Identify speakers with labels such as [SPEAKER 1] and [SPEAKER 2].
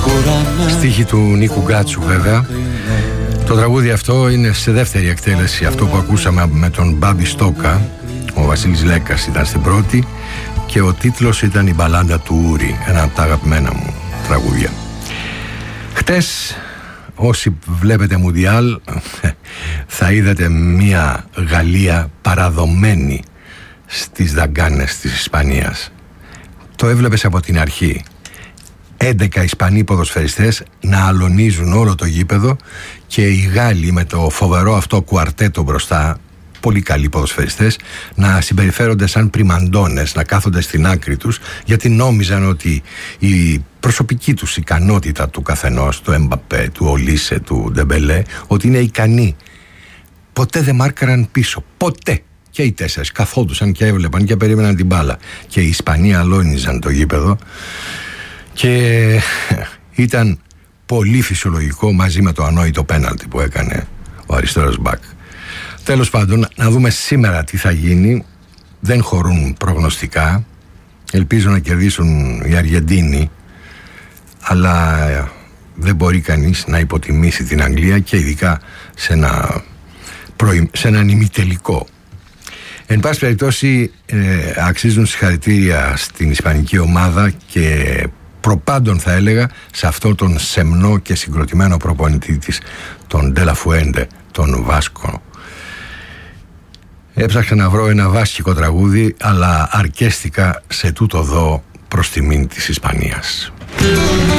[SPEAKER 1] Στίχη του Νίκου Γκάτσου βέβαια. Το τραγούδι αυτό είναι σε δεύτερη εκτέλεση. Αυτό που ακούσαμε με τον Μπάμπη Στόκα, ο Βασίλης Λέκας ήταν στην πρώτη, και ο τίτλος ήταν η μπαλάντα του Ούρη, ένα από τα αγαπημένα μου τραγούδια. Χτες, όσοι βλέπετε Μουντιάλ, θα είδατε μια Γαλλία παραδομένη στις δαγκάνες της Ισπανίας. Το έβλεπες από την αρχή. 11 Ισπανοί ποδοσφαιριστές να αλωνίζουν όλο το γήπεδο και οι Γάλλοι με το φοβερό αυτό κουαρτέτο μπροστά, πολύ καλοί ποδοσφαιριστές, να συμπεριφέρονται σαν πριμαντώνες, να κάθονται στην άκρη τους, γιατί νόμιζαν ότι η προσωπική τους ικανότητα του καθενός, του Εμπαπέ, του Ολίσε, του Ντεμπελέ, ότι είναι ικανοί. Ποτέ δεν μάρκαραν πίσω. Ποτέ. Και οι τέσσερις καθόντουσαν και έβλεπαν και περίμεναν την μπάλα. Και οι Ισπανοί αλώνιζαν το γήπεδο. Και ήταν πολύ φυσιολογικό, μαζί με το ανόητο πέναλτι που έκανε ο αριστερός μπακ. Τέλος πάντων, να δούμε σήμερα τι θα γίνει. Δεν χωρούν προγνωστικά. Ελπίζω να κερδίσουν οι Αργεντίνοι, αλλά δεν μπορεί κανείς να υποτιμήσει την Αγγλία, και ειδικά σε έναν ημιτελικό. Εν πάση περιπτώσει, αξίζουν συγχαρητήρια στην ισπανική ομάδα και προπάντων, θα έλεγα, σε αυτόν τον σεμνό και συγκροτημένο προπονητή της, τον Ντέλα Φουέντε, τον Βάσκο. Έψαξα να βρω ένα βάσκικο τραγούδι, αλλά αρκέστηκα σε τούτο εδώ προς τιμήν της Ισπανίας.